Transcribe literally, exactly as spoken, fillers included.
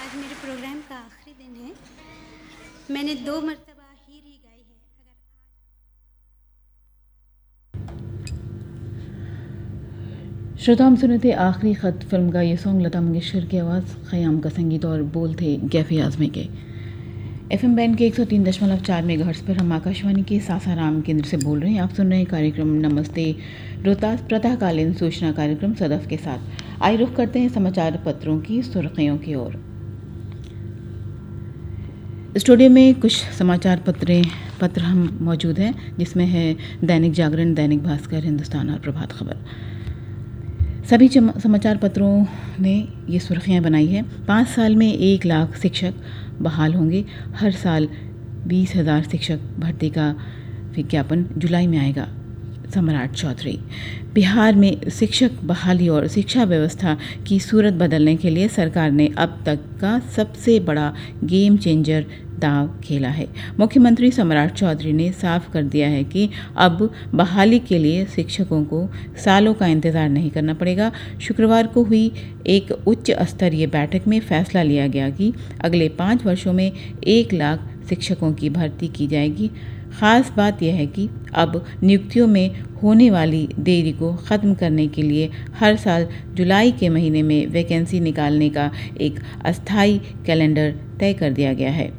आज मेरे प्रोग्राम का आखिरी दिन है। मैंने दो मरतबा हीर ही गाई है। अगर श्रोता, हम सुने थे आखिरी खत फिल्म का ये सॉन्ग। लता मंगेशकर की आवाज़, ख़याम का संगीत और बोल थे कैफे आज़मी के। एफएम बैंड के एक सौ तीन दशमलव चार मेगाहर्ट्ज़ पर हम आकाशवाणी के सासाराम केंद्र से बोल रहे हैं। आप सुन रहे हैं कार्यक्रम नमस्ते रोहतास, प्रातःकालीन सूचना कार्यक्रम सदफ के साथ। आइए रुख करते हैं समाचार पत्रों की सुर्खियों की ओर। स्टूडियो में कुछ समाचार पत्रें पत्र हम मौजूद हैं, जिसमें है दैनिक जागरण, दैनिक भास्कर, हिंदुस्तान और प्रभात खबर। सभी समाचार पत्रों ने ये सुर्खियां बनाई है। पाँच साल में एक लाख शिक्षक बहाल होंगे। हर साल बीस हजार शिक्षक भर्ती का विज्ञापन जुलाई में आएगा। सम्राट चौधरी। बिहार में शिक्षक बहाली और शिक्षा व्यवस्था की सूरत बदलने के लिए सरकार ने अब तक का सबसे बड़ा गेम चेंजर दांव खेला है। मुख्यमंत्री सम्राट चौधरी ने साफ कर दिया है कि अब बहाली के लिए शिक्षकों को सालों का इंतजार नहीं करना पड़ेगा। शुक्रवार को हुई एक उच्च स्तरीय बैठक में फैसला लिया गया कि अगले पाँच वर्षों में एक लाख शिक्षकों की भर्ती की जाएगी। खास बात यह है कि अब नियुक्तियों में होने वाली देरी को ख़त्म करने के लिए हर साल जुलाई के महीने में वैकेंसी निकालने का एक अस्थायी कैलेंडर तय कर दिया गया है।